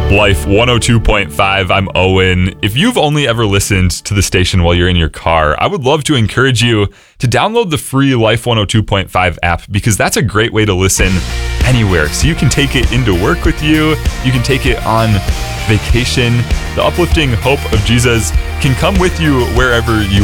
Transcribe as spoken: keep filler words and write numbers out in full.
Life one oh two point five. I'm Owen. If you've only ever listened to the station while you're in your car, I would love to encourage you to download the free Life one oh two point five app, because that's a great way to listen anywhere. So you can take it into work with you. You can take it on vacation. The uplifting hope of Jesus can come with you wherever you